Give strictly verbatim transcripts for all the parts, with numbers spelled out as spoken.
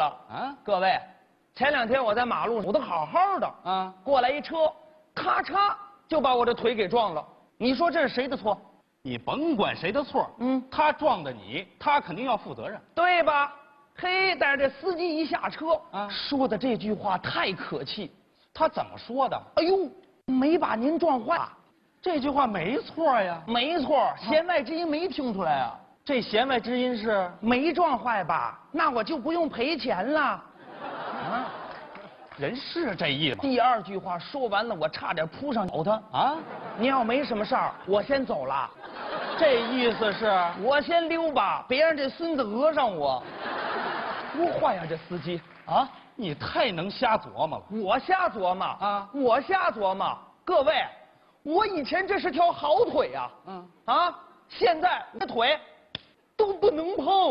了啊！各位，前两天我在马路上走得好好的啊，过来一车，咔嚓就把我的腿给撞了。你说这是谁的错？ 你甭管谁的错，嗯，他撞的你，他肯定要负责任， 对吧？嘿，但是这司机一下车啊，说的这句话太可气。 他怎么说的？ 哎呦，没把您撞坏。 这句话没错呀， 没错，弦外之音没听出来啊。 这弦外之音是没撞坏吧？那我就不用赔钱了。啊， 人是这意思。 第二句话说完了，我差点扑上咬他啊！您要没什么事儿，我先走了。 这意思是我先溜吧，别让这孙子讹上我。多坏呀，这司机啊！ 你太能瞎琢磨了。 我瞎琢磨啊！我瞎琢磨。各位，我以前这是条好腿呀，嗯啊，现在这腿都不能碰。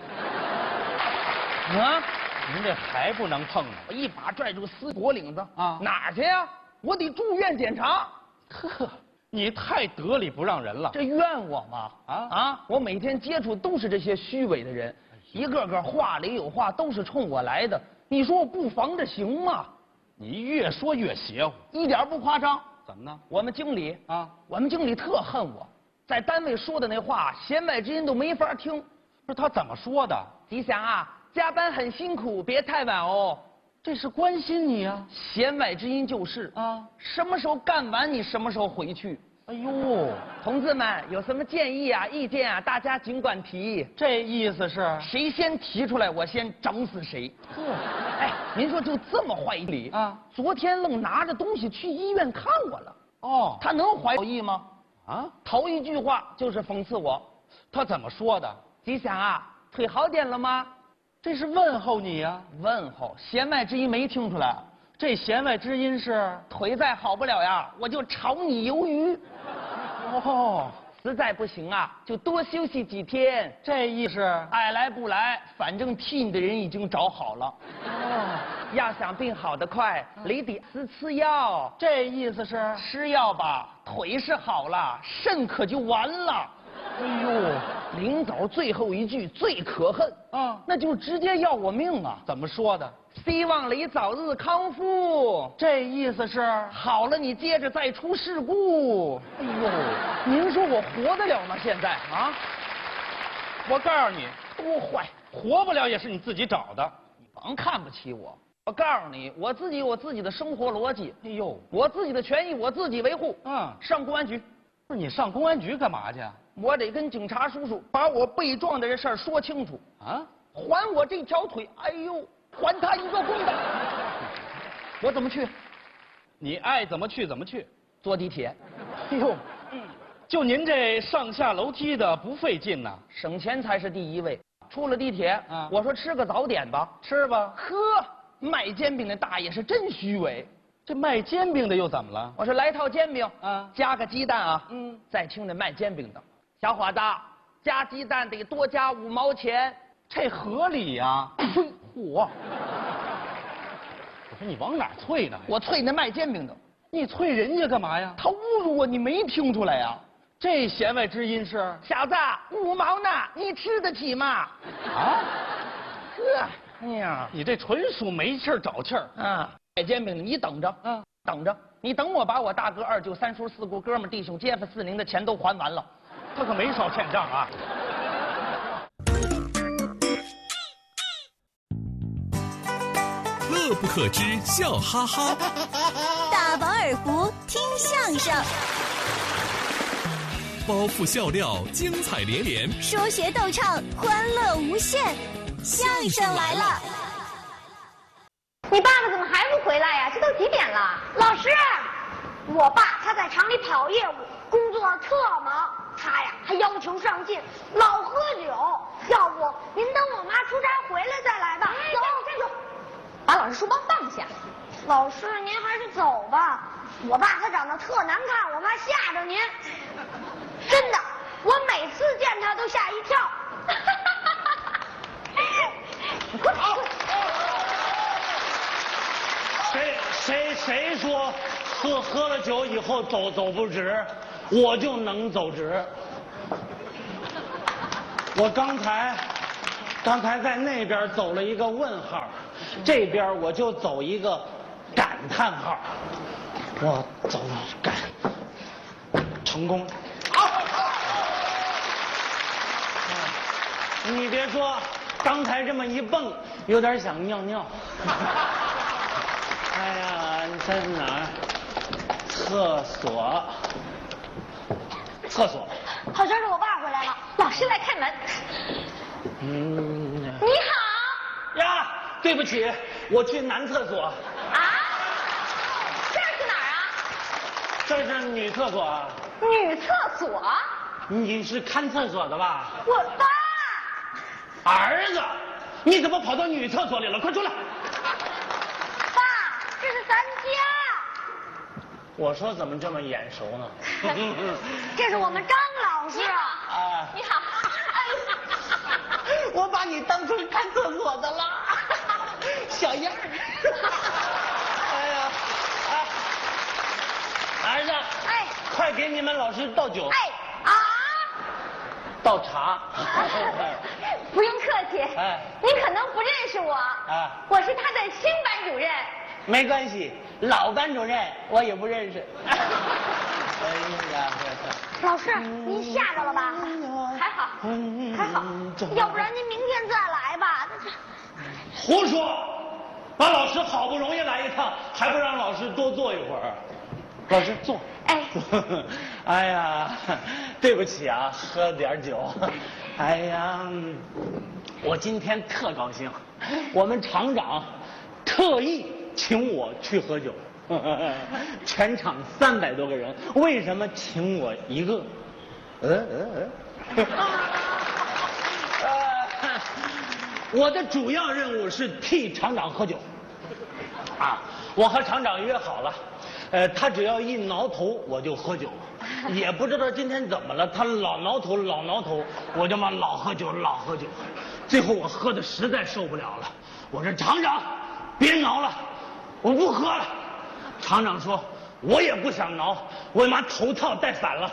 啊， 您这还不能碰呢！ 我一把拽住司机脖领子啊，哪儿去呀？我得住院检查。 呵，你太得理不让人了。 这怨我吗？啊啊！我每天接触都是这些虚伪的人，一个个话里有话，都是冲我来的。你说我不防着行吗？ 你越说越邪乎， 一点不夸张。 怎么呢？ 我们经理啊，我们经理特恨我，在单位说的那话，弦外之音都没法听。 不是他怎么说的？ 吉祥啊，加班很辛苦，别太晚哦。 这是关心你啊。 弦外之音就是啊，什么时候干完你什么时候回去。 哎呦， 同志们有什么建议啊、意见啊，大家尽管提。 这意思是谁先提出来，我先整死谁。呵，哎，您说就这么坏理啊？昨天愣拿着东西去医院看我了。哦，他能怀好意吗？啊，头一句话就是讽刺我。 他怎么说的？ 吉祥啊，腿好点了吗？ 这是问候你呀、啊。 问候，弦外之音没听出来。 这弦外之音是腿再好不了呀，我就炒你鱿鱼。哦，实在不行啊，就多休息几天。 这意思爱来不来，反正替你的人已经找好了。哦，要想病好得快，你得吃吃药。 这意思是吃药吧，腿是好了，肾可就完了。哎呦，临走最后一句最可恨啊，那就直接要我命啊！ 怎么说的？ 希望你早日康复。 这意思是好了，你接着再出事故。哎呦，您说我活得了吗？现在啊， 我告诉你， 多坏， 活不了也是你自己找的。 你甭看不起我。我告诉你，我自己有我自己的生活逻辑。 哎呦， 我自己的权益我自己维护。嗯，上公安局。 不是你上公安局干嘛去？ 我得跟警察叔叔把我被撞的这事儿说清楚啊！还我这条腿，哎呦，还他一个公道！我怎么去？ 你爱怎么去怎么去。 坐地铁。 哎呦，嗯，就您这上下楼梯的不费劲呐， 省钱才是第一位。出了地铁，啊，我说吃个早点吧， 吃吧。 呵，卖煎饼的大爷是真虚伪。 这卖煎饼的又怎么了？ 我说来套煎饼，啊，加个鸡蛋啊。嗯，再听那卖煎饼的。小伙子，加鸡蛋得多加五毛钱， 这合理呀、啊！ 嚯！我说你往哪啐呢？ 我啐那卖煎饼的。 你啐人家干嘛呀？ 他侮辱我，你没听出来呀？ 这弦外之音是小子，五毛呢，你吃得起吗？啊？呵，哎呀， 你这纯属没气儿找气儿啊！卖煎饼的，你等着，嗯，等着，你等我把我大哥、二舅、三叔、四姑、哥们、弟兄、街坊、四邻的钱都还完了。 他可没少欠账啊！ 乐不可支，笑哈哈； 大饱耳福，听相声； 包袱笑料，精彩连连； 说学逗唱，欢乐无限。相声来了！ 你爸爸怎么还不回来呀？这都几点了？老师，我爸他在厂里跑业务，工作特忙。他呀还要求上进，老喝酒。要不您等我妈出差回来再来吧。走，站住！ 把老师书包放下。 老师，您还是走吧。我爸他长得特难看，我妈吓着您。真的，我每次见他都吓一跳。 你快跑！ 谁谁谁说喝喝了酒以后走走不直？我就能走直。我刚才刚才在那边走了一个问号，这边我就走一个感叹号。我走感，成功。你别说，刚才这么一蹦，有点想尿尿。哎呀，你在哪儿？厕所。厕所。 好像是我爸回来了，老师来开门。 嗯。 你好。 呀，对不起，我去男厕所。 啊？这是哪儿啊？ 这是女厕所啊。 女厕所？ 你是看厕所的吧？ 我爸。 儿子，你怎么跑到女厕所里了？快出来！ 爸，这是咱家。 我说怎么这么眼熟呢？ 这是我们张老师。 啊， 你好。 我把你当成看厕所的了，小样儿。哎呀，哎，儿子， 哎， 快给你们老师倒酒。 哎啊， 倒茶。 不用客气。 哎， 你可能不认识我。 啊， 我是他的新班主任。 没关系，老班主任我也不认识。哎呀， 老师，您吓着了吧？还好，还好，要不然您明天再来吧。 胡说！把老师好不容易来一趟，还不让老师多坐一会儿？老师坐。 哎， 哎呀，对不起啊，喝点酒。哎呀，我今天特高兴，我们厂长特意请我去喝酒。全场三百多个人，为什么请我一个？嗯嗯嗯。呃，我的主要任务是替厂长喝酒。啊，我和厂长约好了，呃，他只要一挠头我就喝酒，也不知道今天怎么了，他老挠头老挠头，我就嘛老喝酒老喝酒，最后我喝的实在受不了了，我说厂长，别挠了，我不喝了。厂长说：“我也不想挠，我妈头套戴反了。”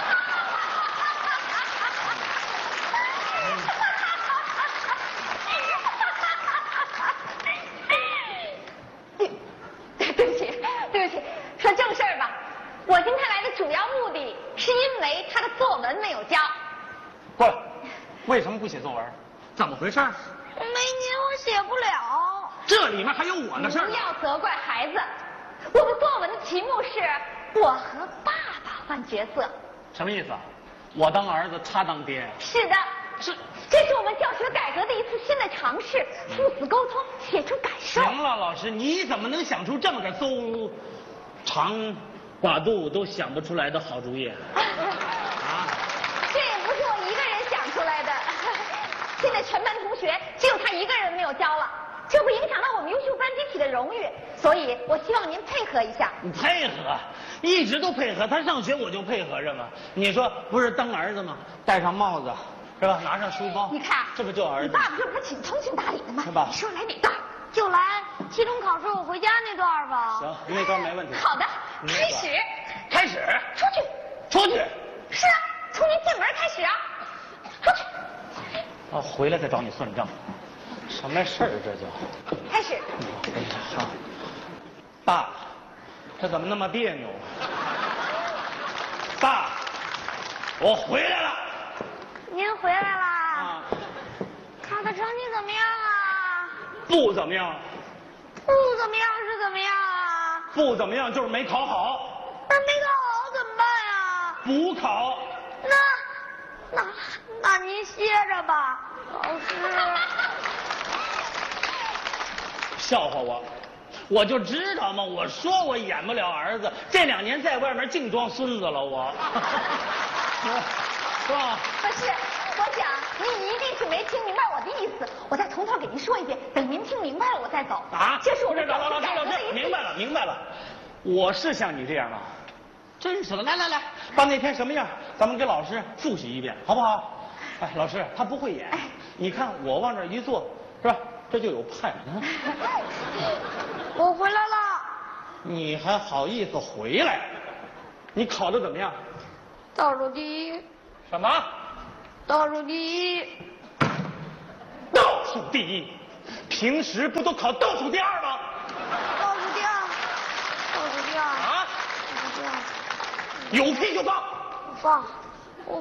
对不起，对不起，说正事儿吧。我今天来的主要目的是因为他的作文没有交。 不，为什么不写作文？怎么回事？ 没您我写不了。 这里面还有我的事儿。 不要责怪孩子。我的作文的题目是“我和爸爸换角色”。 什么意思啊？我当儿子，他当爹。 是的， 是， 这是我们教学改革的一次新的尝试，父子沟通，写出感受。 行了，老师，你怎么能想出这么个邹长寡肚都想不出来的好主意？啊， 这也不是我一个人想出来的，现在全班同学只有他一个人没有交了。这不影响到我们优秀班集体的荣誉，所以我希望您配合一下。 你配合，一直都配合，他上学我就配合着嘛。你说不是当儿子吗？戴上帽子，是吧？拿上书包， 你看， 这不就儿子？ 你爸爸这不是挺通情达理的吗？ 是吧？ 你说来哪段？就来期中考试我回家那段吧。 行，那段没问题。 好的，开始。 开始。 出去。 出去。 是啊，从您进门开始啊。出去。 啊，回来再找你算账。什么事儿这就？ 开始。 好，爸，这怎么那么别扭？爸，我回来了。 您回来啦？ 啊。 考的成绩怎么样啊？ 不怎么样。 不怎么样是怎么样啊？ 不怎么样就是没考好。 那没考好怎么办呀？ 补考。 那，那，那您歇着吧，老师。 笑话我，我就知道嘛！我说我演不了儿子，这两年在外面净装孙子了，我，是吧？ 不是，我想您一定是没听明白我的意思，我再从头给您说一遍，等您听明白了我再走。 啊？ 这是我们教老师老师，明白了明白了，我是像你这样吗？真是的，来来来，把那天什么样，咱们给老师复习一遍，好不好？哎，老师他不会演，你看我往这一坐，是吧？这就有派。 我回来了。 你还好意思回来？你考的怎么样？ 倒数第一。 什么？ 倒数第一。倒数第一，平时不都考倒数第二吗？ 倒数第二，倒数第二啊！ 倒数第二， 有屁就放。 不放。